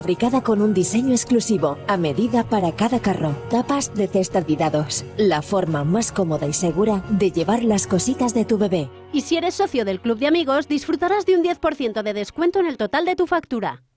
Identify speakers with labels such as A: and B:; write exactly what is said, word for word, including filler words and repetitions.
A: Fabricada con un diseño exclusivo, a medida para cada carro. Tapas de cesta Didados, la forma más cómoda y segura de llevar las cositas de tu bebé.
B: Y si eres socio del Club de Amigos, disfrutarás de un diez por ciento de descuento en el total de tu factura.